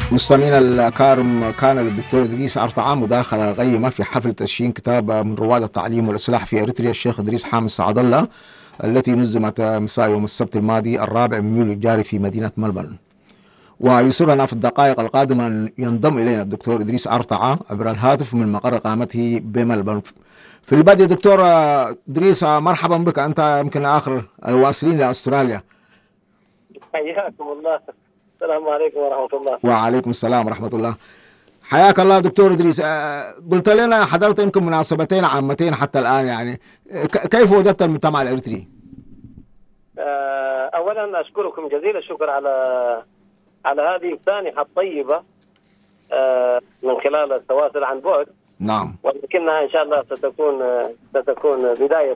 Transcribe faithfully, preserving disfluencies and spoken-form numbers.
مستمعينا الكرام، كان للدكتور إدريس أرطعة مداخلة غيمة في حفل تدشين كتاب من رواد التعليم والإصلاح في إريتريا الشيخ إدريس حامد سعد الله، التي نظمت مساء يوم السبت الماضي الرابع من يوليو الجاري في مدينة ملبورن. ويسرنا في الدقائق القادمة أن ينضم إلينا الدكتور إدريس أرطعة عبر الهاتف من مقر إقامته بملبورن. في البدء دكتور إدريس، مرحبا بك، أنت يمكن آخر الواصلين لأستراليا. حياكم الله. السلام عليكم ورحمة الله. وعليكم السلام ورحمة الله. حياك الله دكتور إدريس. قلت لنا حضرت يمكن مناسبتين عامتين حتى الآن، يعني كيف وجدت المجتمع الإريتري؟ أولا أشكركم جزيل الشكر على على هذه السانحة الطيبة من خلال التواصل عن بعد. نعم. ولكنها إن شاء الله ستكون ستكون بداية